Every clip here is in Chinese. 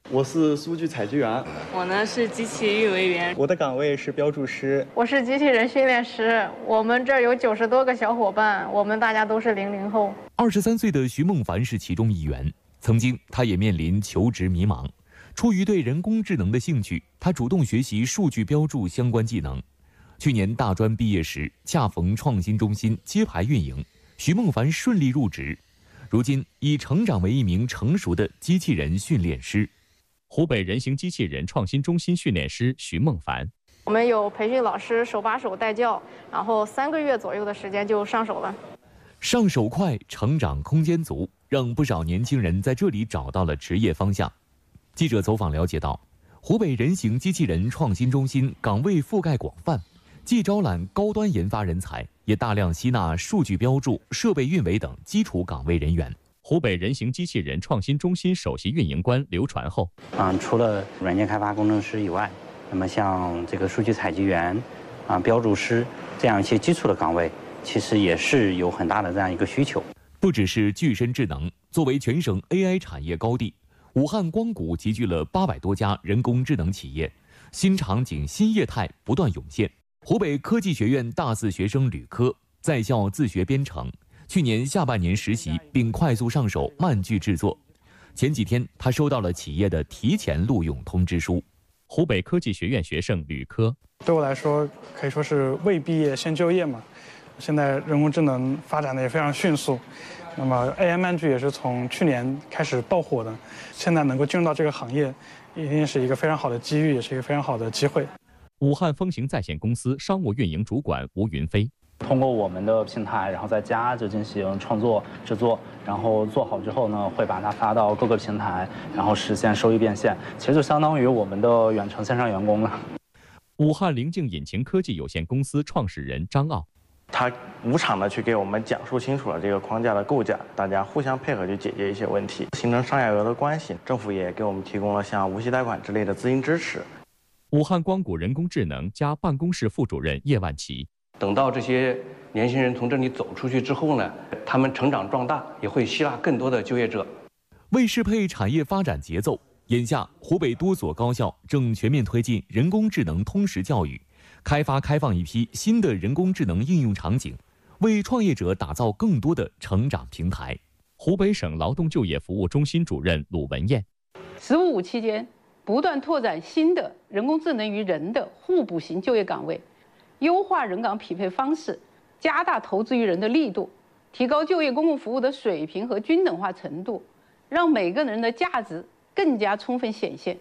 我是数据采集员。 我呢是机器运维员。 我的岗位是标注师。 我是机器人训练师。我们这儿有90多个小伙伴，我们大家都是00后。 23岁的徐梦凡是其中一员。曾经，他也面临求职迷茫。出于对人工智能的兴趣，他主动学习数据标注相关技能。去年大专毕业时，恰逢创新中心揭牌运营，徐梦凡顺利入职。如今已成长为一名成熟的机器人训练师。 湖北人形机器人创新中心训练师徐梦凡。 我们有培训老师手把手带教，然后3个月左右的时间就上手了。 上手快，成长空间足，让不少年轻人在这里找到了职业方向。记者走访了解到，湖北人形机器人创新中心岗位覆盖广泛，既招揽高端研发人才，也大量吸纳数据标注、设备运维等基础岗位人员。 湖北人形机器人创新中心首席运营官刘传厚， 除了软件开发工程师以外，那么像这个数据采集员、标注师这样一些基础的岗位，其实也是有很大的这样一个需求。 不只是具身智能，作为全省 AI 产业高地，武汉光谷集聚了800多家人工智能企业，新场景、新业态不断涌现。湖北科技学院大4学生吕科在校自学编程，去年下半年实习并快速上手慢锯制作。前几天，他收到了企业的提前录用通知书。 湖北科技学院学生吕科， 对我来说可以说是未毕业先就业嘛。现在人工智能发展的也非常迅速，那么 AI 慢锯也是从去年开始爆火的，现在能够进入到这个行业，一定是一个非常好的机遇，也是一个非常好的机会。 武汉风行在线公司商务运营主管吴云飞， 通过我们的平台，然后在家就进行创作制作，然后做好之后呢，会把它发到各个平台，然后实现收益变现，其实就相当于我们的远程线上员工了。 武汉棱镜引擎科技有限公司创始人张傲， 他无偿的去给我们讲述清楚了这个框架的构架，大家互相配合去解决一些问题，形成上下游的关系。政府也给我们提供了像无息贷款之类的资金支持。 武汉光谷人工智能加办公室副主任叶万奇， 等到这些年轻人从这里走出去之后呢，他们成长壮大，也会吸纳更多的就业者。 为适配产业发展节奏，眼下湖北多所高校正全面推进人工智能通识教育，开放一批新的人工智能应用场景，为创业者打造更多的成长平台。 湖北省劳动就业服务中心主任鲁文艳 ，“15+5”期间，不断拓展新的人工智能与人的互补型就业岗位，优化人岗匹配方式，加大投资于人的力度，提高就业公共服务的水平和均等化程度，让每个人的价值更加充分显现。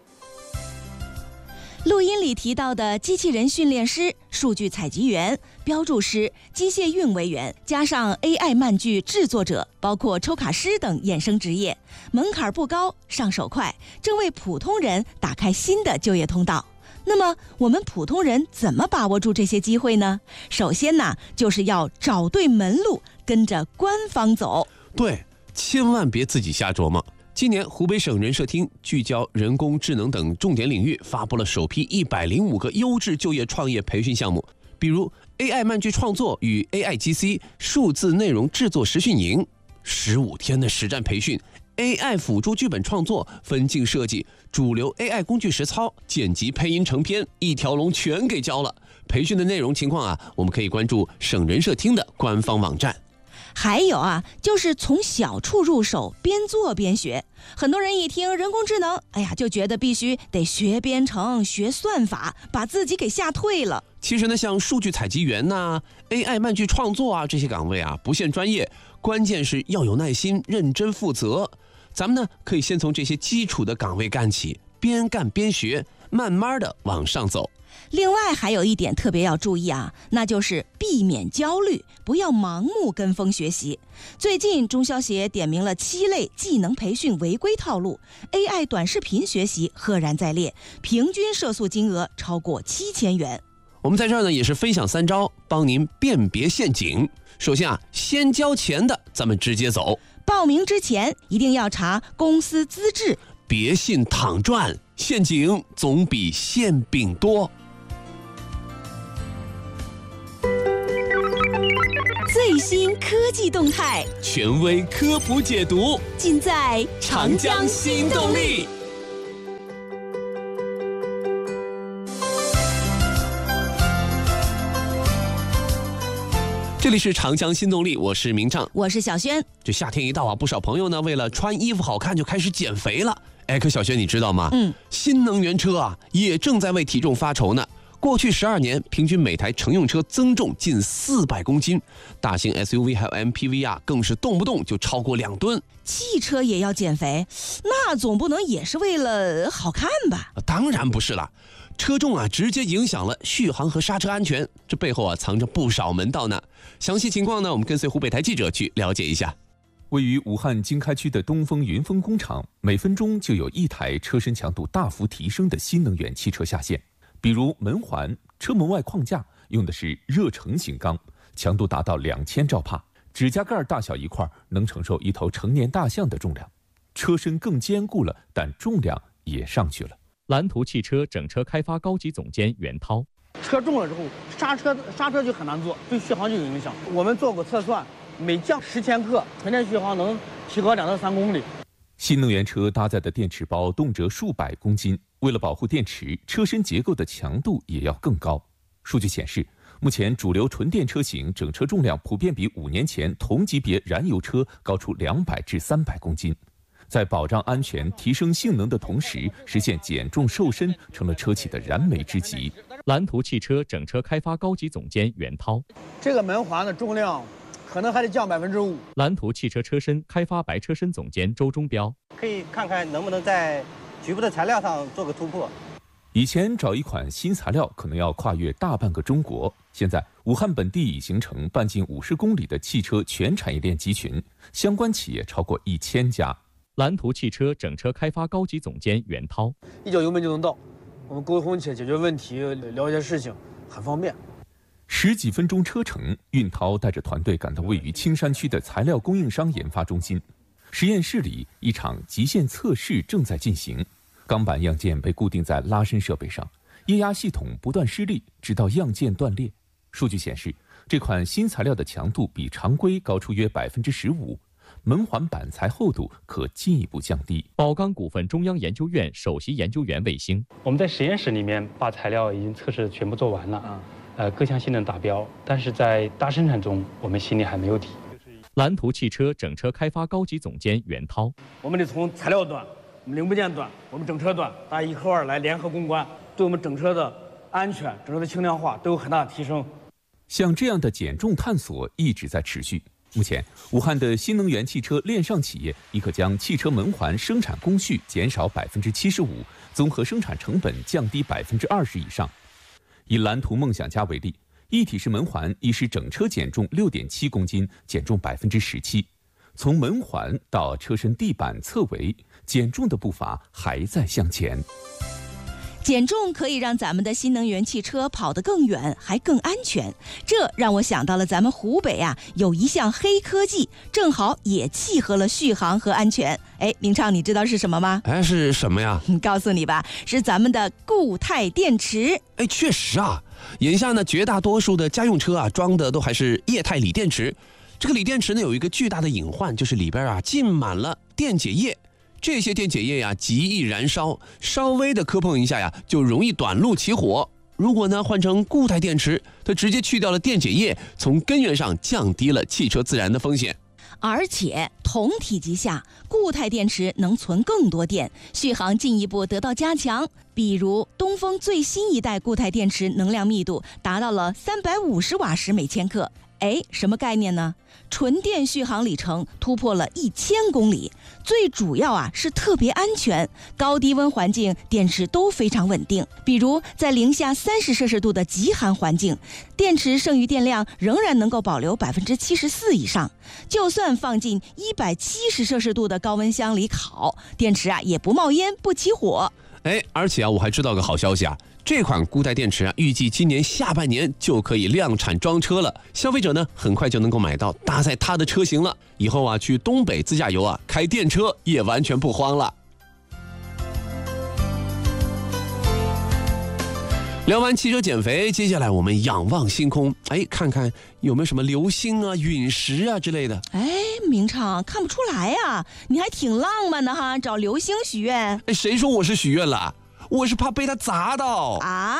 录音里提到的机器人训练师、数据采集员、标注师、机械运维员，加上 AI 慢锯制作者，包括抽卡师等衍生职业，门槛不高，上手快，正为普通人打开新的就业通道。那么我们普通人怎么把握住这些机会呢？首先呢，就是要找对门路，跟着官方走。 对，千万别自己瞎琢磨。今年湖北省人社厅聚焦人工智能等重点领域，发布了首批105个优质就业创业培训项目，比如 AI 慢锯创作与 AIGC 数字内容制作实训营，15天的实战培训，AI 辅助剧本创作、分镜设计、主流 AI 工具实操、剪辑配音成片，一条龙全给教了。培训的内容情况我们可以关注省人社厅的官方网站。 还有就是从小处入手，边做边学。很多人一听人工智能，就觉得必须得学编程、学算法，把自己给吓退了。 其实呢，像数据采集员AI 慢锯创作这些岗位不限专业，关键是要有耐心、认真负责。咱们呢，可以先从这些基础的岗位干起，边干边学，慢慢的往上走。 另外还有一点特别要注意那就是避免焦虑，不要盲目跟风学习。最近中消协点名了7类技能培训违规套路， AI 短视频学习赫然在列，平均涉诉金额超过7000元。 我们在这儿呢也是分享3招，帮您辨别陷阱。首先先交钱的咱们直接走， 报名之前一定要查公司资质， 别信躺赚，陷阱总比馅饼多。 最新科技动态， 权威科普解读， 尽在长江新动力。 这里是长江新动力，我是明畅， 我是小轩。 这夏天一到啊，不少朋友呢为了穿衣服好看就开始减肥了。可小轩你知道吗？新能源车啊也正在为体重发愁呢。过去12年，平均每台乘用车增重近400公斤，大型 SUV 还有 MPV 啊，更是动不动就超过2吨。 汽车也要减肥，那总不能也是为了好看吧？ 当然不是了。车重啊，直接影响了续航和刹车安全，这背后啊藏着不少门道呢。详细情况呢，我们跟随湖北台记者去了解一下。 位于武汉经开区的东风云峰工厂，每分钟就有1台车身强度大幅提升的新能源汽车下线。比如门环、车门外框架用的是热成型钢，强度达到2000兆帕，指甲盖大小一块，能承受1头成年大象的重量。车身更坚固了，但重量也上去了。 蓝图汽车整车开发高级总监袁涛： 车重了之后，刹车就很难做，对续航就有影响。我们做过测算，每降10千克，纯电续航能提高2到3公里。 新能源车搭载的电池包动辄数百公斤，为了保护电池，车身结构的强度也要更高。数据显示，目前主流纯电车型整车重量普遍比5年前同级别燃油车高出200至300公斤。在保障安全、提升性能的同时，实现减重瘦身成了车企的燃眉之急。 蓝图汽车整车开发高级总监袁涛： 这个门环的重量可能还得降5%。 蓝图汽车车身开发白车身总监周忠彪： 可以看看能不能在局部的材料上做个突破。 以前找一款新材料可能要跨越大半个中国，现在武汉本地已形成半径50公里的汽车全产业链集群，相关企业超过1000家。 蓝图汽车整车开发高级总监袁涛： 一脚油门就能到，我们沟通且解决问题，聊一些事情很方便。 10几分钟车程，运涛带着团队赶到位于青山区的材料供应商研发中心。实验室里，一场极限测试正在进行。钢板样件被固定在拉伸设备上，液压系统不断施力，直到样件断裂。数据显示，这款新材料的强度比常规高出约15%。门环板材厚度可进一步降低。 宝钢股份中央研究院首席研究员魏星： 我们在实验室里面把材料已经测试全部做完了，各项性能达标，但是在大生产中我们心里还没有底。 蓝图汽车整车开发高级总监袁涛： 我们得从材料端、我们零部件端、我们整车端，大家一块儿来联合攻关，对我们整车的安全、整车的轻量化都有很大的提升。 像这样的减重探索一直在持续。目前，武汉的新能源汽车链上企业已可将汽车门环生产工序减少75%，综合生产成本降低20%以上。以蓝图梦想家为例，一体式门环已使整车减重6.7公斤，减重17%。从门环到车身地板侧围，减重的步伐还在向前。 减重可以让咱们的新能源汽车跑得更远，还更安全。这让我想到了咱们湖北啊，有一项黑科技，正好也契合了续航和安全。明畅，你知道是什么吗？ 是什么呀？ 告诉你吧，是咱们的固态电池。 确实啊，眼下呢，绝大多数的家用车啊，装的都还是液态锂电池。这个锂电池呢，有一个巨大的隐患，就是里边啊浸满了电解液。这些电解液呀极易燃烧，稍微的磕碰一下呀就容易短路起火。如果呢换成固态电池，它直接去掉了电解液，从根源上降低了汽车自燃的风险。 而且同体积下，固态电池能存更多电，续航进一步得到加强。比如东风最新一代固态电池能量密度达到了350瓦时每千克。什么概念呢？纯电续航里程突破了1000公里。最主要啊是特别安全，高低温环境电池都非常稳定。比如在零下30摄氏度的极寒环境，电池剩余电量仍然能够保留74%以上。就算放进170摄氏度的高温箱里烤，电池啊也不冒烟不起火。 而且啊我还知道个好消息啊，这款固态电池啊，预计今年下半年就可以量产装车了。消费者呢，很快就能够买到搭载它的车型了。以后啊，去东北自驾游啊，开电车也完全不慌了。聊完汽车减肥，接下来我们仰望星空，看看有没有什么流星啊、陨石啊之类的。 明畅，看不出来啊，你还挺浪漫的哈，找流星许愿。 谁说我是许愿了？我是怕被它砸到啊！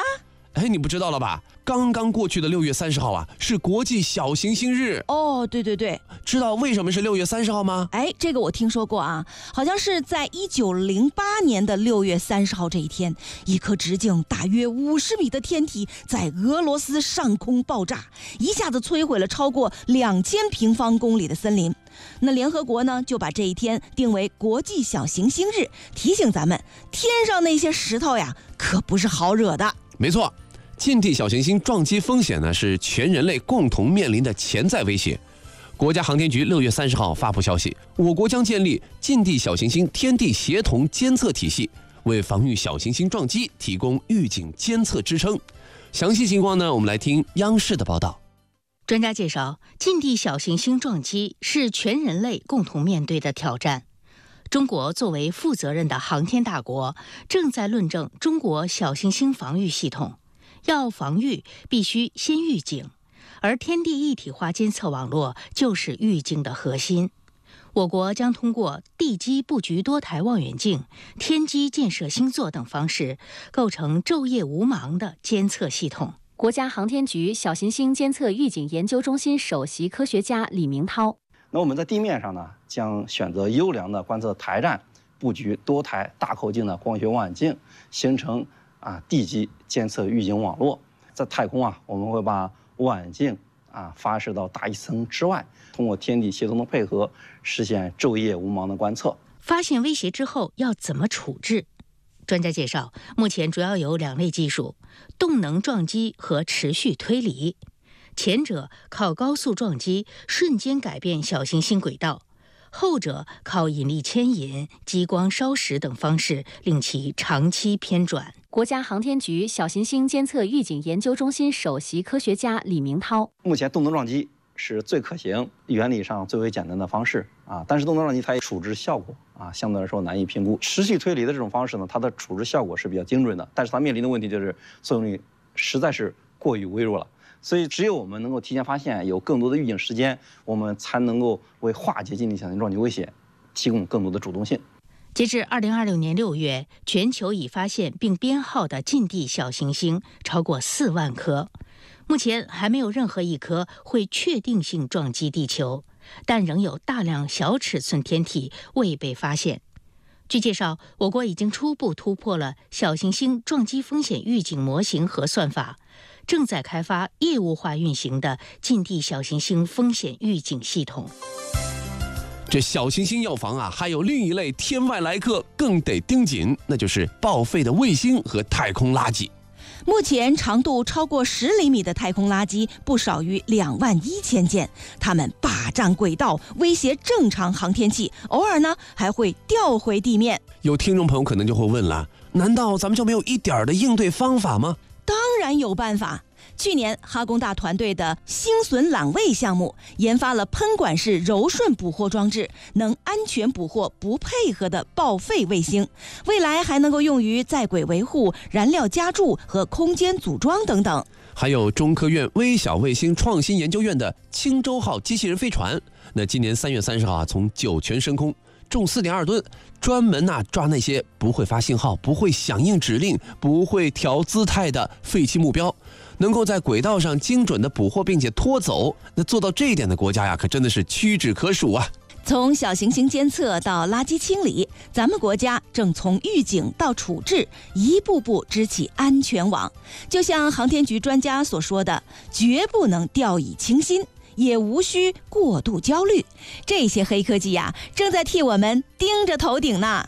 哎，你不知道了吧？刚刚过去的6月30号啊，是国际小行星日。 哦，对对对， 知道为什么是6月30号吗？ 哎，这个我听说过啊，好像是在1908年的6月30号这一天，一颗直径大约50米的天体在俄罗斯上空爆炸，一下子摧毁了超过2000平方公里的森林。那联合国呢，就把这一天定为国际小行星日，提醒咱们，天上那些石头呀，可不是好惹的。 没错，近地小行星撞击风险呢是全人类共同面临的潜在威胁。国家航天局6月30号发布消息，我国将建立近地小行星天地协同监测体系，为防御小行星撞击提供预警监测支撑。详细情况呢，我们来听央视的报道。 专家介绍，近地小行星撞击是全人类共同面对的挑战。中国作为负责任的航天大国，正在论证中国小行星防御系统。要防御，必须先预警，而天地一体化监测网络就是预警的核心。我国将通过地基布局多台望远镜、天基建设星座等方式，构成昼夜无盲的监测系统。 国家航天局小行星监测预警研究中心首席科学家李明涛。 那我们在地面上呢，将选择优良的观测台站，布局多台大口径的光学望远镜，形成地基监测预警网络。在太空啊，我们会把望远镜发射到大气层之外，通过天地协同的配合，实现昼夜无盲的观测。 发现威胁之后要怎么处置？专家介绍，目前主要有2类技术：动能撞击和持续推离。前者靠高速撞击瞬间改变小行星轨道，后者靠引力牵引、激光烧蚀等方式令其长期偏转。 国家航天局小行星监测预警研究中心首席科学家李明涛。 目前动能撞击是最可行、原理上最为简单的方式但是动能撞击它处置效果相对来说难以评估。持续推理的这种方式呢，它的处置效果是比较精准的，但是它面临的问题就是作用力实在是过于微弱了。所以，只有我们能够提前发现，有更多的预警时间，我们才能够为化解近地小行星撞击威胁提供更多的主动性。 截至2026年6月，全球已发现并编号的近地小行星超过4万颗，目前还没有任何一颗会确定性撞击地球，但仍有大量小尺寸天体未被发现。据介绍，我国已经初步突破了小行星撞击风险预警模型和算法，正在开发业务化运行的近地小行星风险预警系统。 这小行星要防还有另一类天外来客更得盯紧，那就是报废的卫星和太空垃圾。 目前长度超过10厘米的太空垃圾不少于21000件，它们霸占轨道，威胁正常航天器，偶尔呢还会掉回地面。 有听众朋友可能就会问了，难道咱们就没有一点的应对方法吗？ 当然有办法。去年哈工大团队的星笋揽位项目研发了喷管式柔顺捕获装置，能安全捕获不配合的报废卫星，未来还能够用于在轨维护、燃料加注和空间组装等等。 还有中科院微小卫星创新研究院的青州号机器人飞船，那今年3月30号从酒泉升空，重4.2吨，专门抓那些不会发信号、不会响应指令、不会调姿态的废弃目标，能够在轨道上精准的捕获并且拖走。那做到这一点的国家可真的是屈指可数啊！ 从小行星监测到垃圾清理，咱们国家正从预警到处置，一步步织起安全网。就像航天局专家所说的，绝不能掉以轻心，也无需过度焦虑。这些黑科技正在替我们盯着头顶呢。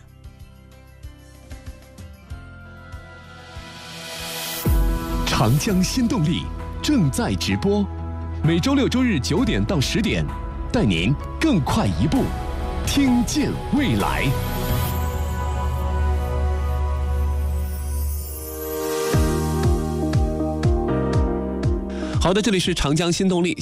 长江新动力正在直播，每周6、周日9点到10点，带您更快一步，听见未来。 好的，这里是长江新动力。